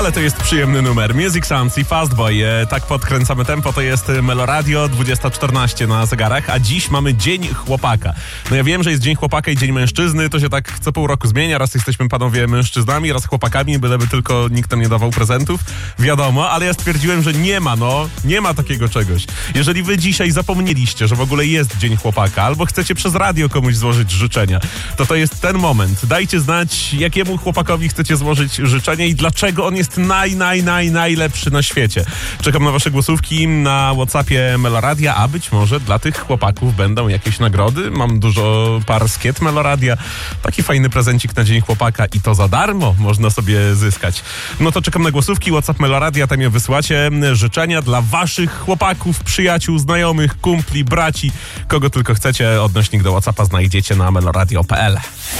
Ale to jest przyjemny numer. Music Sounds i Fastboy. Tak podkręcamy tempo, to jest Meloradio, 20:14 na zegarach, a dziś mamy Dzień Chłopaka. No ja wiem, że jest Dzień Chłopaka i Dzień Mężczyzny, to się tak co pół roku zmienia. Raz jesteśmy panowie mężczyznami, raz chłopakami, byleby tylko nikt nam nie dawał prezentów. Wiadomo, ale ja stwierdziłem, że nie ma takiego czegoś. Jeżeli wy dzisiaj zapomnieliście, że w ogóle jest Dzień Chłopaka, albo chcecie przez radio komuś złożyć życzenia, to jest ten moment. Dajcie znać, jakiemu chłopakowi chcecie złożyć życzenie i dlaczego on jest najlepszy na świecie. Czekam na wasze głosówki na WhatsAppie Meloradia, a być może dla tych chłopaków będą jakieś nagrody. Mam dużo par skiet Meloradia. Taki fajny prezencik na Dzień Chłopaka i to za darmo można sobie zyskać. No to czekam na głosówki. WhatsApp Meloradia, tam je wysłacie. Życzenia dla waszych chłopaków, przyjaciół, znajomych, kumpli, braci, kogo tylko chcecie. Odnośnik do WhatsAppa znajdziecie na meloradio.pl.